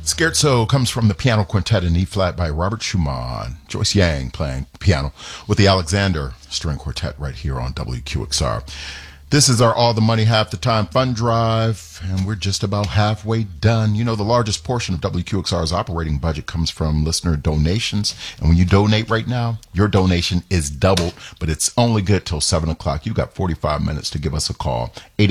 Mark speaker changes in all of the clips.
Speaker 1: Scherzo comes from the piano quintet in E-flat by Robert Schumann. Joyce Yang playing piano with the Alexander String Quartet right here on WQXR. This is our All the Money Half the Time fund drive, and we're just about halfway done. You know, the largest portion of WQXR's operating budget comes from listener donations, and when you donate right now, your donation is doubled, but it's only good till 7 o'clock. You've got 45 minutes to give us a call,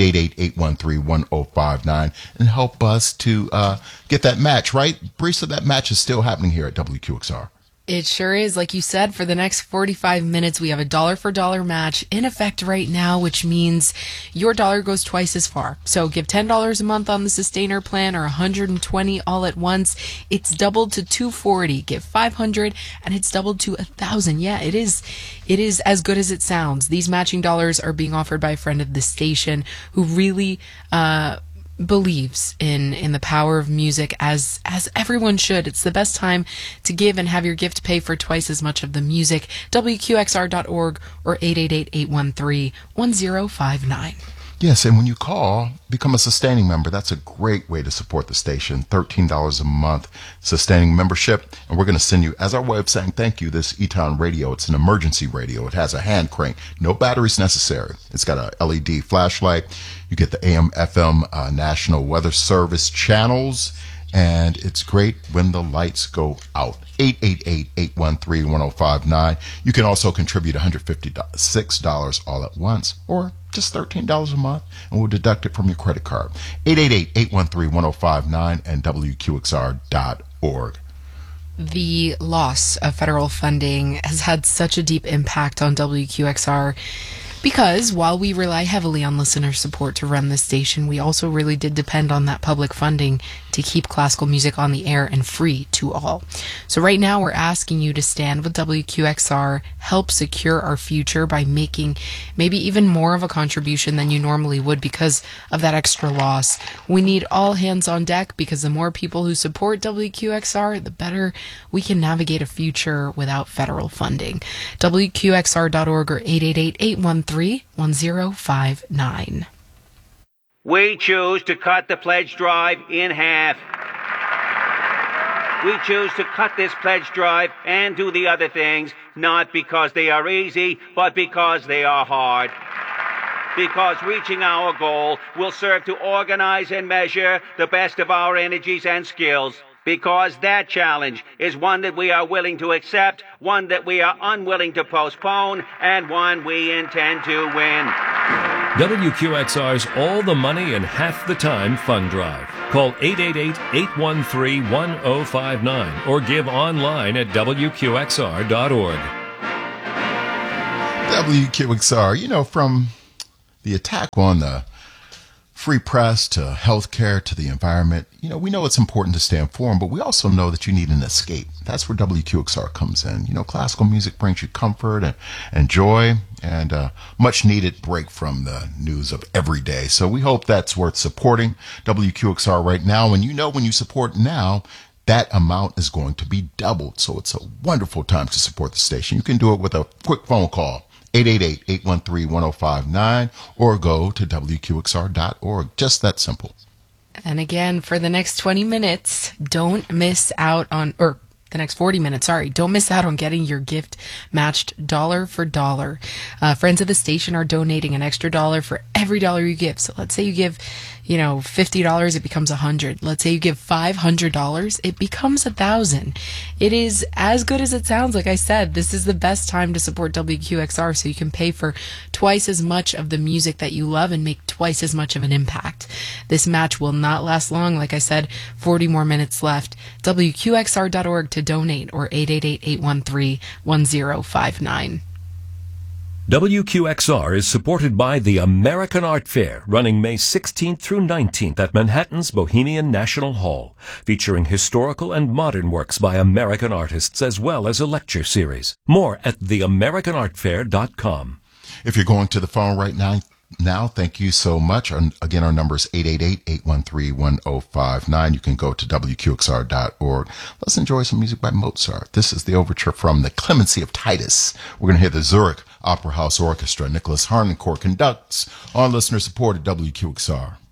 Speaker 1: 888-813-1059, and help us to get that match, right? Brisa, that match is still happening here at WQXR.
Speaker 2: It sure is. Like you said, for the next 45 minutes, we have a dollar-for-dollar match in effect right now, which means your dollar goes twice as far. So give $10 a month on the Sustainer plan or $120 all at once. It's doubled to $240. Give $500 and it's doubled to $1,000. Yeah, it is as good as it sounds. These matching dollars are being offered by a friend of the station who really believes in the power of music, as everyone should. It's the best time to give and have your gift pay for twice as much of the music. WQXR.org or 888-813-1059.
Speaker 1: Yes, and when you call, become a sustaining member. That's a great way to support the station. $13 a month sustaining membership. And we're going to send you, as our way of saying thank you, this Eton radio. It's an emergency radio. It has a hand crank. No batteries necessary. It's got a LED flashlight. You get the AM, FM, National Weather Service channels. And it's great when the lights go out. 888-813-1059. You can also contribute $156 all at once, or just $13 a month, and we'll deduct it from your credit card. 888-813-1059 and WQXR.org.
Speaker 2: The loss of federal funding has had such a deep impact on WQXR because while we rely heavily on listener support to run this station, we also really did depend on that public funding to keep classical music on the air and free to all. So right now we're asking you to stand with WQXR, help secure our future by making maybe even more of a contribution than you normally would because of that extra loss. We need all hands on deck because the more people who support WQXR, the better we can navigate a future without federal funding. WQXR.org or 888-813-1059.
Speaker 3: We choose to cut the pledge drive in half. We choose to cut this pledge drive and do the other things, not because they are easy, but because they are hard. Because reaching our goal will serve to organize and measure the best of our energies and skills. Because that challenge is one that we are willing to accept, one that we are unwilling to postpone, and one we intend to win.
Speaker 4: WQXR's All the Money in Half the Time Fund Drive. Call 888-813-1059 or give online at WQXR.org.
Speaker 1: WQXR, you know, from the attack on the free press to healthcare to the environment, you know, we know it's important to stay informed, but we also know that you need an escape. That's where WQXR comes in. You know, classical music brings you comfort and joy and a much needed break from the news of every day. So we hope that's worth supporting WQXR right now. And you know, when you support now, that amount is going to be doubled. So it's a wonderful time to support the station. You can do it with a quick phone call. 888-813-1059 or go to WQXR.org. Just that simple.
Speaker 2: And again, for the next 20 minutes, don't miss out on, or the next 40 minutes, don't miss out on getting your gift matched dollar for dollar. Friends of the station are donating an extra dollar for every dollar you give. So let's say you give, $50, it becomes $100. Let's say you give $500, it becomes $1,000. It is as good as it sounds. Like I said, this is the best time to support WQXR so you can pay for twice as much of the music that you love and make twice as much of an impact. This match will not last long. Like I said, 40 more minutes left. WQXR.org to donate or 888-813-1059.
Speaker 4: WQXR is supported by the American Art Fair, running May 16th through 19th at Manhattan's Bohemian National Hall, featuring historical and modern works by American artists as well as a lecture series. More at theamericanartfair.com.
Speaker 1: If you're going to the phone right now, thank you so much. Again, our number is 888-813-1059. You can go to WQXR.org. Let's enjoy some music by Mozart. This is the overture from The Clemency of Titus. We're going to hear the Zurich Opera House Orchestra. Nicholas Harnoncourt conducts on listener support at WQXR.